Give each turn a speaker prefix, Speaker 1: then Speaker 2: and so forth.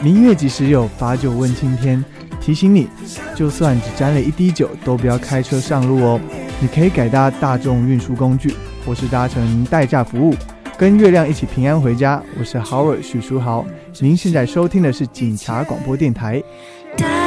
Speaker 1: 明月几时有，把酒问青天。提醒你，就算只沾了一滴酒，都不要开车上路哦。你可以改搭大众运输工具，或是搭乘代驾服务，跟月亮一起平安回家。我是 Howard 许书豪，您现在收听的是警察广播电台。